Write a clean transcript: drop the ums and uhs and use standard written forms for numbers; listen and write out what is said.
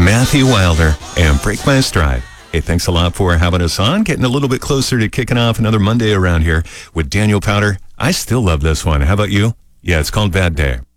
Matthew Wilder and Break My Stride. Hey, thanks a lot for having us on. Getting a little bit closer to kicking off another Monday around here with Daniel Powter. I still love this one. How about you? Yeah, it's called Bad Day.